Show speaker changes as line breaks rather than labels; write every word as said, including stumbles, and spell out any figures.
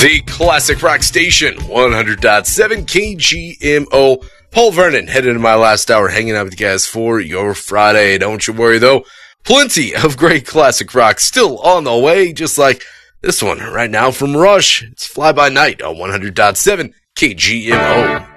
The Classic Rock Station, one hundred point seven K G M O. Paul Vernon headed into my last hour hanging out with you guys for your Friday. Don't you worry though. Plenty of great classic rock still on the way, just like this one right now from Rush. It's Fly By Night on one hundred point seven K G M O.